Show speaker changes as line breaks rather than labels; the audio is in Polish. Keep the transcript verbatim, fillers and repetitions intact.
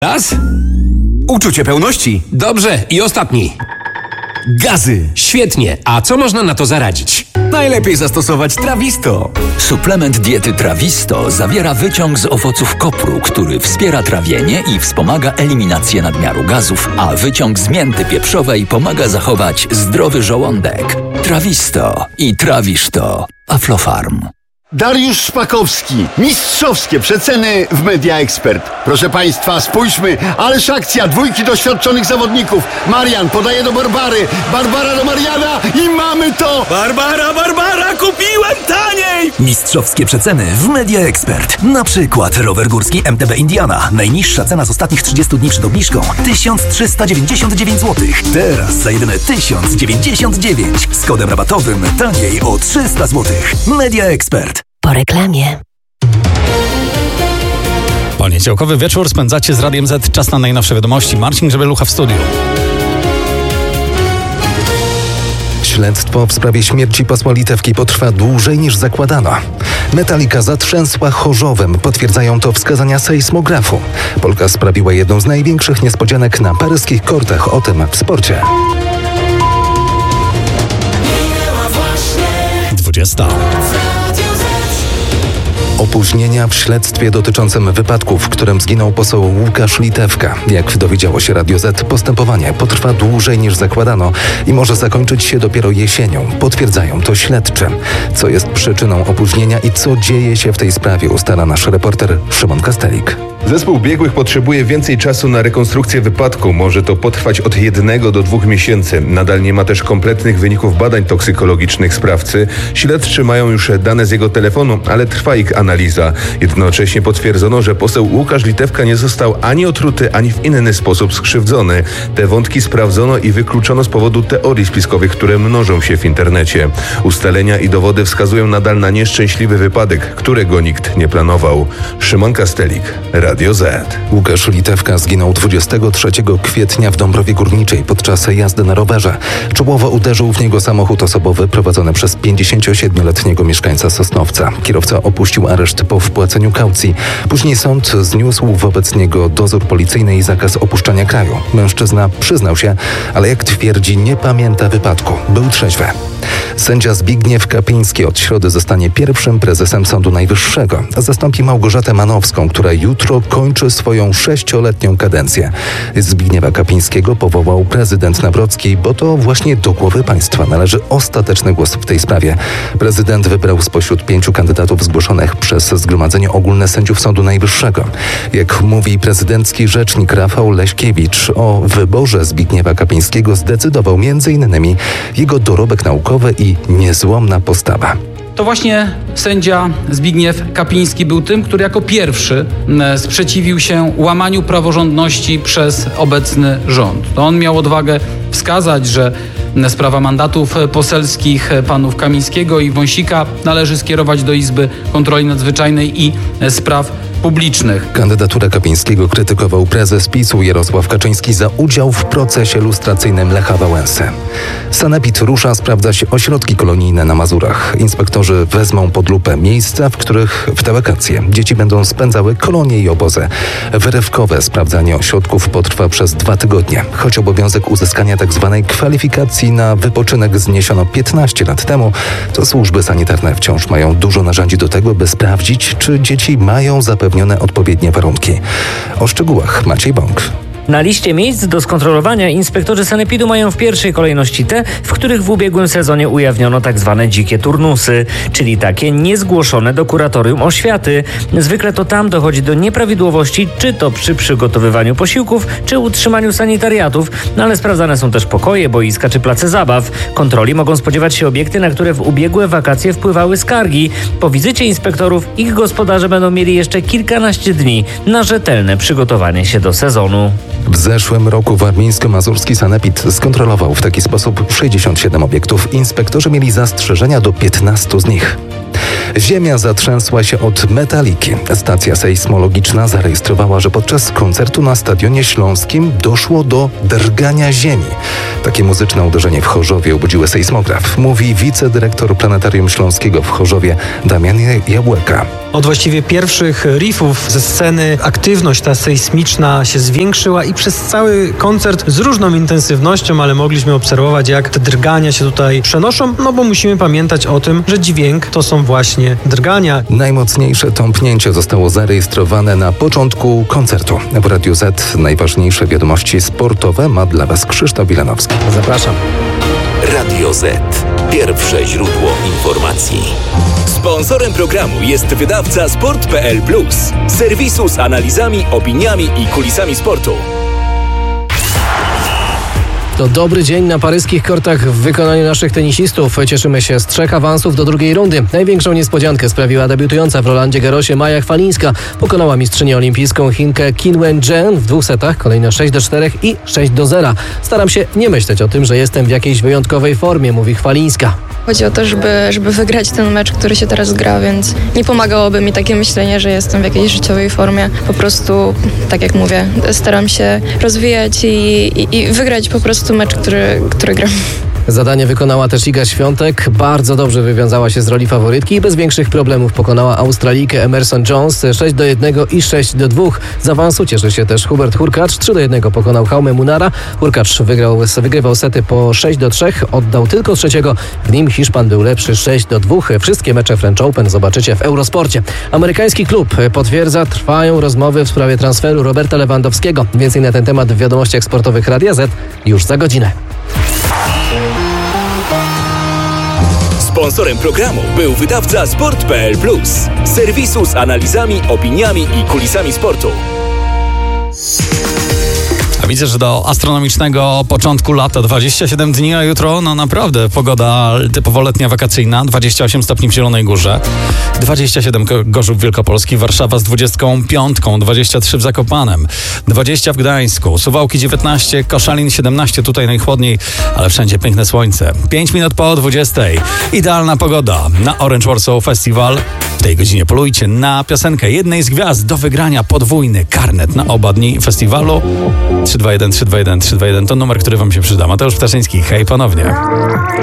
Raz.
Uczucie pełności.
Dobrze. I ostatni.
Gazy.
Świetnie. A co można na to zaradzić?
Najlepiej zastosować Trawisto.
Suplement diety Trawisto zawiera wyciąg z owoców kopru, który wspiera trawienie i wspomaga eliminację nadmiaru gazów, a wyciąg z mięty pieprzowej pomaga zachować zdrowy żołądek. Trawisto i trawisz to. Aflofarm.
Dariusz Szpakowski. Mistrzowskie przeceny w Media Expert. Proszę Państwa, spójrzmy, ależ akcja dwójki doświadczonych zawodników. Marian podaje do Barbary, Barbara do Mariana i mamy to!
Barbara, Barbara, kupiłem taniej!
Mistrzowskie przeceny w Media Expert. Na przykład rower górski M T B Indiana. Najniższa cena z ostatnich trzydziestu dni przed obniżką tysiąc trzysta dziewięćdziesiąt dziewięć złotych. Teraz za jedyne tysiąc dziewięćdziesiąt dziewięć. Z kodem rabatowym taniej o trzysta złotych. Media Expert.
Po reklamie.
Poniedziałkowy wieczór spędzacie z Radiem Z. Czas na najnowsze wiadomości. Marcin Grzebelucha w studiu.
Śledztwo w sprawie śmierci posła Litewki potrwa dłużej niż zakładano. Metallica zatrzęsła Chorzowem, potwierdzają to wskazania sejsmografu. Polka sprawiła jedną z największych niespodzianek na paryskich kortach. O tym w sporcie.
dwudziesta.
Opóźnienia w śledztwie dotyczącym wypadku, w którym zginął poseł Łukasz Litewka. Jak dowiedziało się Radio Z, postępowanie potrwa dłużej niż zakładano i może zakończyć się dopiero jesienią. Potwierdzają to śledczy. Co jest przyczyną opóźnienia i co dzieje się w tej sprawie, ustala nasz reporter Szymon Kastelik.
Zespół biegłych potrzebuje więcej czasu na rekonstrukcję wypadku. Może to potrwać od jednego do dwóch miesięcy. Nadal nie ma też kompletnych wyników badań toksykologicznych sprawcy. Śledczy mają już dane z jego telefonu, ale trwa ich analiza. Jednocześnie potwierdzono, że poseł Łukasz Litewka nie został ani otruty, ani w inny sposób skrzywdzony. Te wątki sprawdzono i wykluczono z powodu teorii spiskowych, które mnożą się w internecie. Ustalenia i dowody wskazują nadal na nieszczęśliwy wypadek, którego nikt nie planował. Szymon Kastelik, Radio Z.
Łukasz Litewka zginął dwudziestego trzeciego kwietnia w Dąbrowie Górniczej podczas jazdy na rowerze. Czołowo uderzył w niego samochód osobowy prowadzony przez pięćdziesięciosiedmioletniego mieszkańca Sosnowca. Kierowca opuścił areszt po wpłaceniu kaucji. Później sąd zniósł wobec niego dozór policyjny i zakaz opuszczania kraju. Mężczyzna przyznał się, ale jak twierdzi, nie pamięta wypadku. Był trzeźwy. Sędzia Zbigniew Kapiński od środy zostanie pierwszym prezesem Sądu Najwyższego. Zastąpi Małgorzatę Manowską, która jutro kończy swoją sześcioletnią kadencję. Zbigniewa Kapińskiego powołał prezydent Nawrocki, bo to właśnie do głowy państwa należy ostateczny głos w tej sprawie. Prezydent wybrał spośród pięciu kandydatów zgłoszonych przez Zgromadzenie Ogólne Sędziów Sądu Najwyższego. Jak mówi prezydencki rzecznik Rafał Leśkiewicz, o wyborze Zbigniewa Kapińskiego zdecydował między innymi jego dorobek naukowy i niezłomna postawa.
To właśnie sędzia Zbigniew Kapiński był tym, który jako pierwszy sprzeciwił się łamaniu praworządności przez obecny rząd. To on miał odwagę wskazać, że sprawa mandatów poselskich panów Kamińskiego i Wąsika należy skierować do Izby Kontroli Nadzwyczajnej i Spraw Publicznych.
Kandydaturę Kapińskiego krytykował prezes PiSu Jarosław Kaczyński za udział w procesie lustracyjnym Lecha Wałęsy. Sanepid rusza sprawdzać ośrodki kolonijne na Mazurach. Inspektorzy wezmą pod lupę miejsca, w których w te wakacje dzieci będą spędzały kolonie i obozy. Wyrywkowe sprawdzanie ośrodków potrwa przez dwa tygodnie, choć obowiązek uzyskania tzw. kwalifikacji na wypoczynek zniesiono piętnaście lat temu, to służby sanitarne wciąż mają dużo narzędzi do tego, by sprawdzić, czy dzieci mają zapewnione odpowiednie warunki. O szczegółach Maciej Bąk.
Na liście miejsc do skontrolowania inspektorzy sanepidu mają w pierwszej kolejności te, w których w ubiegłym sezonie ujawniono tak zwane dzikie turnusy, czyli takie niezgłoszone do kuratorium oświaty. Zwykle to tam dochodzi do nieprawidłowości, czy to przy przygotowywaniu posiłków, czy utrzymaniu sanitariatów, no ale sprawdzane są też pokoje, boiska czy place zabaw. Kontroli mogą spodziewać się obiekty, na które w ubiegłe wakacje wpływały skargi. Po wizycie inspektorów ich gospodarze będą mieli jeszcze kilkanaście dni na rzetelne przygotowanie się do sezonu.
W zeszłym roku warmińsko-mazurski sanepid skontrolował w taki sposób sześćdziesiąt siedem obiektów. Inspektorzy mieli zastrzeżenia do piętnastu z nich. Ziemia zatrzęsła się od Metaliki. Stacja sejsmologiczna zarejestrowała, że podczas koncertu na Stadionie Śląskim doszło do drgania ziemi. Takie muzyczne uderzenie w Chorzowie obudziły sejsmograf, mówi wicedyrektor Planetarium Śląskiego w Chorzowie Damian Jabłeka.
Od właściwie pierwszych riffów ze sceny aktywność ta sejsmiczna się zwiększyła i przez cały koncert z różną intensywnością, ale mogliśmy obserwować, jak te drgania się tutaj przenoszą, no bo musimy pamiętać o tym, że dźwięk to są właśnie drgania.
Najmocniejsze tąpnięcie zostało zarejestrowane na początku koncertu. W Radiu Z najważniejsze wiadomości sportowe ma dla Was Krzysztof Wilanowski.
Zapraszam.
Radio Z. Pierwsze źródło informacji. Sponsorem programu jest wydawca sport kropka p l plus, serwisu z analizami, opiniami i kulisami sportu.
To dobry dzień na paryskich kortach w wykonaniu naszych tenisistów. Cieszymy się z trzech awansów do drugiej rundy. Największą niespodziankę sprawiła debiutująca w Rolandzie Garrosie Maja Chwalińska. Pokonała mistrzynię olimpijską Chinkę Qin Wen-jen w dwóch setach, kolejno sześć do czterech i sześć do zera. Staram się nie myśleć o tym, że jestem w jakiejś wyjątkowej formie, mówi Chwalińska.
Chodzi o to, żeby, żeby wygrać ten mecz, który się teraz gra, więc nie pomagałoby mi takie myślenie, że jestem w jakiejś życiowej formie. Po prostu, tak jak mówię, staram się rozwijać i, i, i wygrać po prostu mecz, który, który gram.
Zadanie wykonała też Iga Świątek. Bardzo dobrze wywiązała się z roli faworytki i bez większych problemów pokonała Australijkę Emerson Jones sześć do jednego i sześć do dwóch. Z awansu cieszy się też Hubert Hurkacz. trzy do jednego pokonał Jaume Munara. Hurkacz wygrał, wygrywał sety po sześć do trzech. Oddał tylko trzeciego. W nim Hiszpan był lepszy sześć do dwóch. Wszystkie mecze French Open zobaczycie w Eurosporcie. Amerykański klub potwierdza, trwają rozmowy w sprawie transferu Roberta Lewandowskiego. Więcej na ten temat w wiadomościach sportowych Radia Z już za godzinę.
Sponsorem programu był wydawca sport kropka p l plus, serwisu z analizami, opiniami i kulisami sportu.
A widzę, że do astronomicznego początku lata dwadzieścia siedem dni, a jutro no naprawdę pogoda typowo letnia, wakacyjna, dwadzieścia osiem stopni w Zielonej Górze, dwadzieścia siedem Gorzów Wielkopolski, Warszawa z dwudziestką piątką, dwadzieścia trzy w Zakopanem, dwadzieścia w Gdańsku, Suwałki dziewiętnaście, Koszalin siedemnaście, tutaj najchłodniej, ale wszędzie piękne słońce. pięć minut po dwudziestej. Idealna pogoda na Orange Warsaw Festival. W tej godzinie polujcie na piosenkę jednej z gwiazd do wygrania podwójny karnet na oba dni festiwalu. trzy dwa jeden, trzy dwa jeden, trzy dwa jeden to numer, który Wam się przyda. Mateusz Ptaszyński, hej ponownie.